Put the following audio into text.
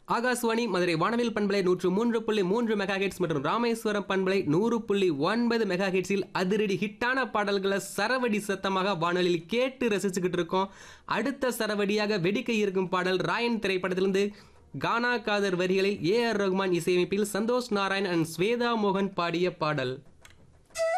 ஆகாஷ்வாணி மதுரை வானவில் பண்பலை 103.3 மெகாஹெட்ஸ் மற்றும் ராமேஸ்வரம் பண்பலை 100.9 மெகாஹெட்ஸில் அதிரடி ஹிட்டான பாடல்களை சரவடி சத்தமாக வானொலியில் கேட்டு ரசிச்சுக்கிட்டு இருக்கோம். அடுத்த சரவடியாக வெடிக்க இருக்கும் பாடல் ராயன் திரைப்படத்திலிருந்து கானா காதர் வரிகளில் ஏ.ஆர். ரகுமான் இசையமைப்பில் சந்தோஷ் நாராயண் அண்ட் ஸ்வேதா மோகன் பாடிய பாடல்.